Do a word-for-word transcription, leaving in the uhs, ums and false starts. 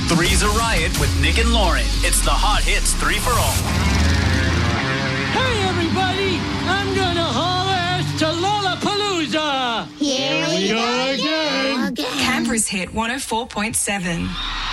Three's a Riot with Nick and Lauren. It's the Hot Hits three for all. Hey, everybody! I'm gonna haul ass to Lollapalooza! Here we go again! Canberra's hit one oh four point seven.